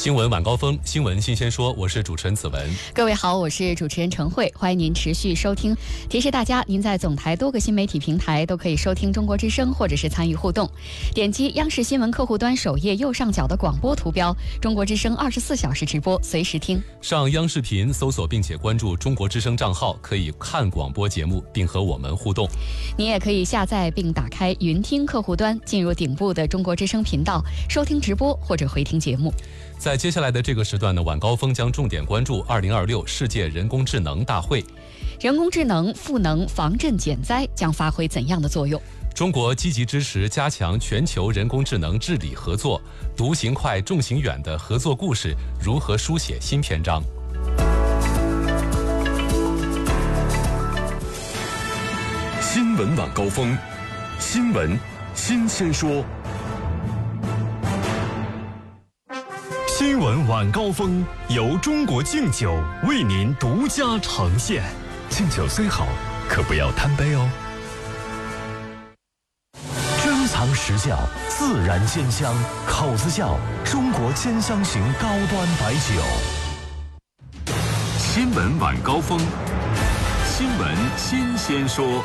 新闻晚高峰，新闻新鲜说，我是主持人子文。 各位好，我是主持人陈慧，欢迎您持续收听。提示大家，您在总台多个新媒体平台都可以收听中国之声，或者是参与互动。点击央视新闻客户端首页右上角的广播图标，中国之声24小时直播，随时听。 上央视频搜索并且关注中国之声账号，可以看广播节目，并和我们互动。 您也可以下载并打开云听客户端，进入顶部的中国之声频道，收听直播或者回听节目。 在接下来的这个时段呢，晚高峰将重点关注2026世界人工智能大会。 人工智能赋能防震减灾将发挥怎样的作用？ 中国积极支持加强全球人工智能治理合作，独行快重行远的合作故事如何书写新篇章？ 新闻晚高峰，新闻新鲜说。新闻晚高峰由中国敬酒为您独家呈现。敬酒虽好，可不要贪杯哦。珍藏实窖，自然鲜香，口子窖中国兼香型高端白酒。新闻晚高峰，新闻新鲜说。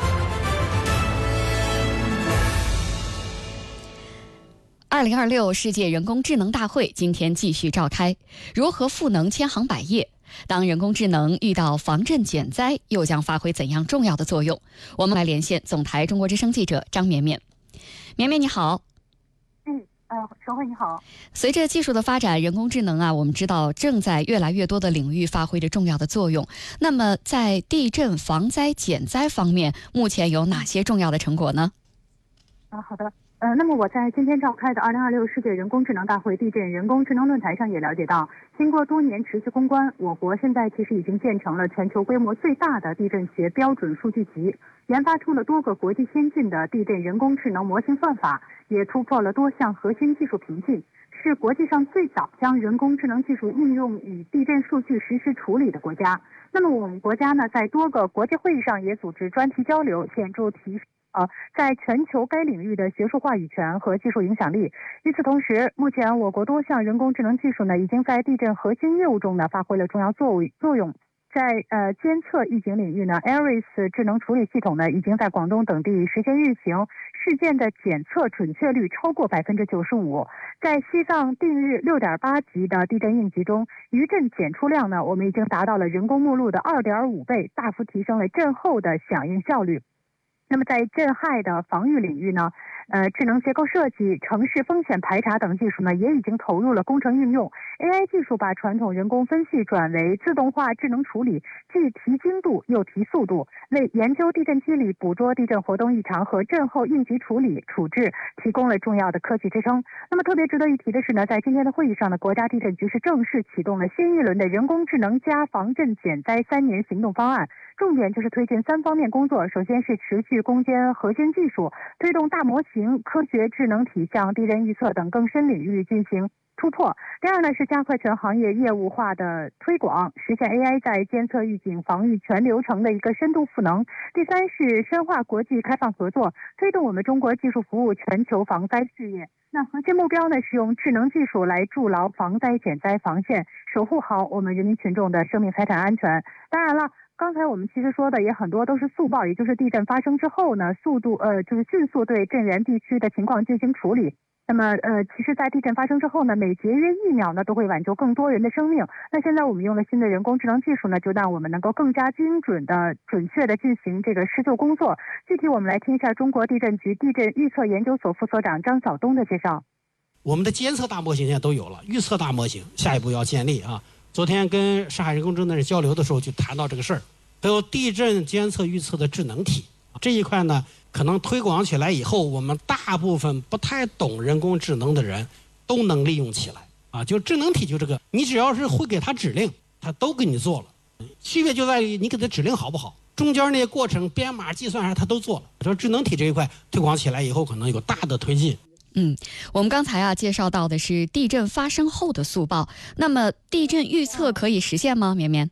2026世界人工智能大会今天继续召开，如何赋能千行百业？当人工智能遇到防震减灾，又将发挥怎样重要的作用？我们来连线总台中国之声记者张绵绵。绵绵你好。 陈慧你好。 随着技术的发展，人工智能我们知道正在越来越多的领域发挥着重要的作用。那么在地震防灾减灾方面，目前有哪些重要的成果呢？ 好的。那么我在今天召开的2026世界人工智能大会地震人工智能论坛上也了解到，经过多年持续攻关，我国现在其实已经建成了全球规模最大的地震学标准数据集，研发出了多个国际先进的地震人工智能模型算法，也突破了多项核心技术瓶颈，是国际上最早将人工智能技术应用与地震数据实时处理的国家。那么我们国家呢，在多个国际会议上也组织专题交流，显著提升在全球该领域的学术话语权和技术影响力。与此同时，目前我国多项人工智能技术呢，已经在地震核心业务中呢发挥了重要作用。在监测预警领域呢 ，ARIS 智能处理系统呢，已经在广东等地实现运行，事件的检测准确率超过95%。在西藏定日6.8级的地震应急中，余震检出量呢，我们已经达到了人工目录的2.5倍，大幅提升了震后的响应效率。那么在震害的防御领域呢，智能结构设计、城市风险排查等技术呢，也已经投入了工程应用。AI 技术把传统人工分析转为自动化智能处理，既提精度又提速度，为研究地震机理、捕捉地震活动异常和震后应急处置提供了重要的科技支撑。那么特别值得一提的是呢，在今天的会议上呢，国家地震局是正式启动了新一轮的人工智能加防震减灾3年行动方案，重点就是推进3方面工作。首先是持续攻坚核心技术，推动大模型、科学智能体向地震预测等更深领域进行突破。第二呢，是加快全行业业务化的推广，实现 AI 在监测预警防御全流程的一个深度赋能。第三是深化国际开放合作，推动我们中国技术服务全球防灾事业。那核心目标呢，是用智能技术来筑牢防灾减灾防线，守护好我们人民群众的生命财产安全。当然了，刚才我们其实说的也很多都是速报，也就是地震发生之后呢，就是迅速对震源地区的情况进行处理。那么其实在地震发生之后呢，每节约1秒呢都会挽救更多人的生命。那现在我们用了新的人工智能技术呢，就让我们能够更加精准的准确的进行这个施救工作。具体我们来听一下中国地震局地震预测研究所副所长张晓东的介绍。 我们的监测大模型现在都有了，预测大模型下一步要建立昨天跟上海人工智能交流的时候就谈到这个事儿，还有地震监测预测的智能体这一块呢，可能推广起来以后，我们大部分不太懂人工智能的人都能利用起来就智能体就这个，你只要是会给他指令，他都给你做了。区别就在于你给他指令好不好，中间那些过程编码计算啥他都做了。说智能体这一块推广起来以后，可能有大的推进。 我们刚才介绍到的是地震发生后的速报，那么地震预测可以实现吗？绵绵。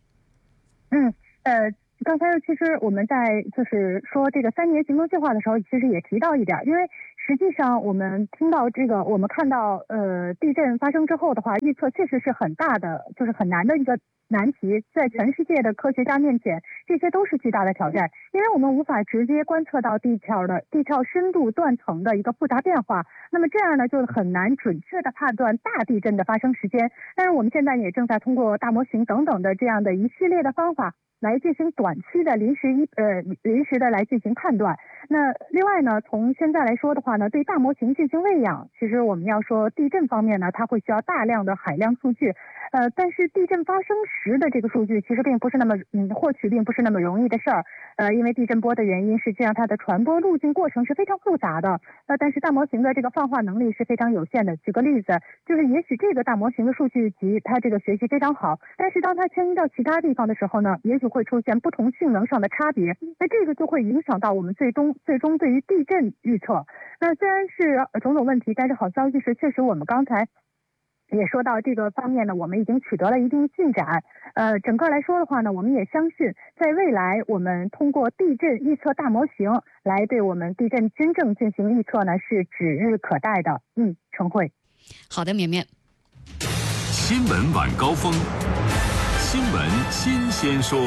刚才其实我们在就是说这个3年行动计划的时候，其实也提到一点，因为实际上我们听到这个，我们看到地震发生之后的话，预测确实是很大的，就是很难的一个难题，在全世界的科学家面前，这些都是巨大的挑战，因为我们无法直接观测到地壳深度断层的一个复杂变化，那么这样呢，就很难准确的判断大地震的发生时间。但是我们现在也正在通过大模型等等的这样的一系列的方法来进行短期的临时的来进行判断。那另外呢，从现在来说的话呢，对大模型进行喂养，其实我们要说地震方面呢，它会需要大量的海量数据，但是地震发生时的这个数据其实并不是那么获取并不是那么容易的事儿，因为地震波的原因，实际上它的传播路径过程是非常复杂的，但是大模型的这个泛化能力是非常有限的。举个例子，就是也许这个大模型的数据集它这个学习非常好，但是当它迁移到其他地方的时候呢，也许会出现不同性能上的差别，那这个就会影响到我们最终对于地震预测。那虽然是种种问题，但是好消息是，确实我们刚才也说到这个方面呢，我们已经取得了一定进展。整个来说的话呢，我们也相信，在未来我们通过地震预测大模型来对我们地震真正进行预测呢，是指日可待的。程慧。 好的，绵绵。 新闻晚高峰，新闻新鲜说。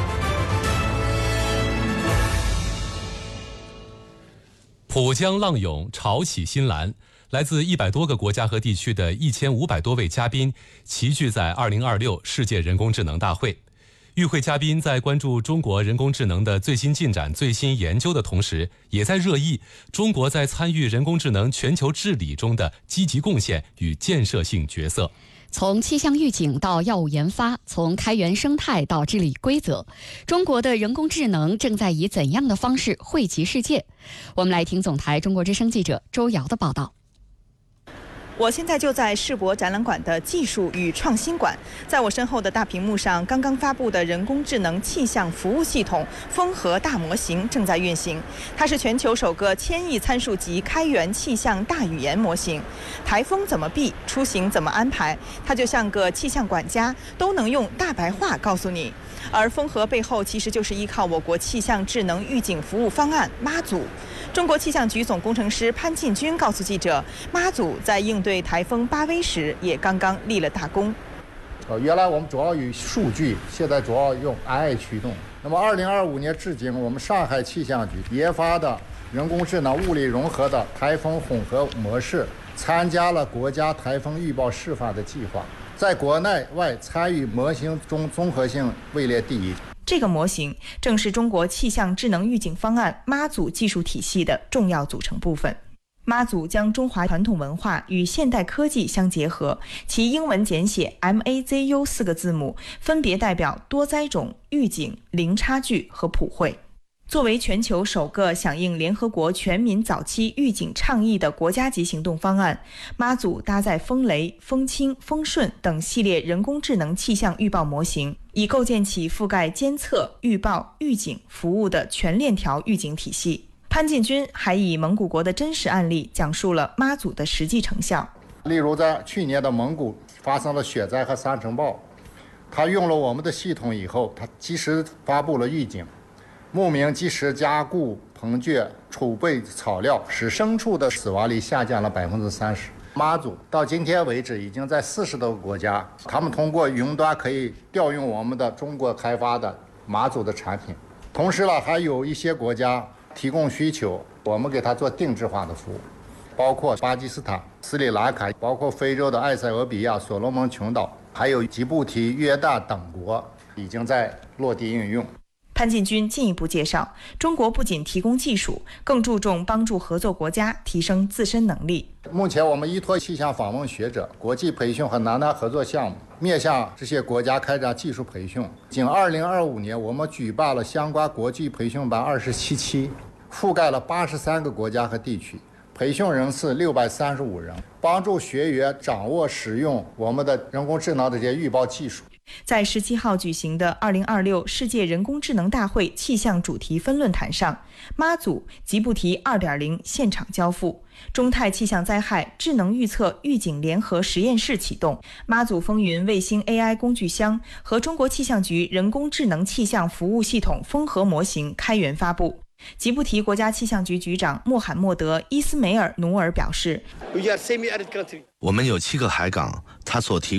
浦江浪涌，潮起新澜，来自100多个国家和地区的1500多位嘉宾齐聚在2026世界人工智能大会。与会嘉宾在关注中国人工智能的最新进展、最新研究的同时，也在热议中国在参与人工智能全球治理中的积极贡献与建设性角色。 从气象预警到药物研发，从开源生态到治理规则，中国的人工智能正在以怎样的方式惠及世界？我们来听总台中国之声记者周瑶的报道。 我现在就在世博展览馆的技术与创新馆，在我身后的大屏幕上，刚刚发布的人工智能气象服务系统风和大模型正在运行。它是全球首个1000亿参数级开源气象大语言模型。台风怎么避，出行怎么安排，它就像个气象管家，都能用大白话告诉你。而风和背后其实就是依靠我国气象智能预警服务方案妈祖。中国气象局总工程师潘进军告诉记者，妈祖在应对台风巴威时也刚刚立了大功。 原来我们主要以数据，现在主要用 AI 驱动。那么2025年至今，我们上海气象局研发的人工智能物理融合的台风混合模式，参加了国家台风预报示范的计划，在国内外参与模型中综合性位列第1。 这个模型正是中国气象智能预警方案妈祖技术体系的重要组成部分。妈祖将中华传统文化与现代科技相结合，其英文简写 MAZU 4个字母分别代表多灾种、预警、零差距和普惠。作为全球首个响应联合国全民早期预警倡议的国家级行动方案，妈祖搭载风雷、风清、风顺等系列人工智能气象预报模型，以构建起覆盖监测、预报、预警服务的全链条预警体系。潘进军还以蒙古国的真实案例讲述了妈祖的实际成效。 例如在去年的蒙古发生了雪灾和沙尘暴，他用了我们的系统以后，他及时发布了预警，牧民及时加固棚圈，储备草料，使牲畜的死亡率下降了30%。妈祖到今天为止已经在40多个国家，他们通过云端可以调用我们的中国开发的妈祖的产品。同时呢，还有一些国家提供需求，我们给他做定制化的服务，包括巴基斯坦、斯里兰卡，包括非洲的埃塞俄比亚、所罗门群岛，还有吉布提、约旦等国已经在落地应用。 潘进军进一步介绍，中国不仅提供技术，更注重帮助合作国家提升自身能力。 目前我们依托气象访问学者、国际培训和南南合作项目，面向这些国家开展技术培训。仅2025年，我们举办了相关国际培训班27期，覆盖了83个国家和地区，培训人次635人，帮助学员掌握使用我们的人工智能的这些预报技术。 在17号举行的2026世界人工智能大会气象主题分论坛上，妈祖吉布提 2.0 现场交付，中泰气象灾害智能预测预警联合实验室启动，妈祖风云卫星 AI 工具箱和中国气象局人工智能气象服务系统风和模型开源发布。 吉布提国家气象局局长穆罕默德·伊斯梅尔·努尔表示， 我们有7个海港，它所提